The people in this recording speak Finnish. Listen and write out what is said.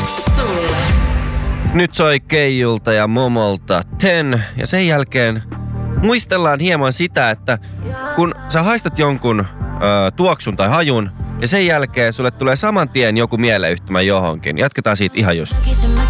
Sulle. Nyt soi Keijulta ja Momolta Ten. Ja sen jälkeen muistellaan hieman sitä, että kun sä haistat jonkun tuoksun tai hajun, ja sen jälkeen sulle tulee saman tien joku mieleyhtymä johonkin. Jatketaan siitä ihan just.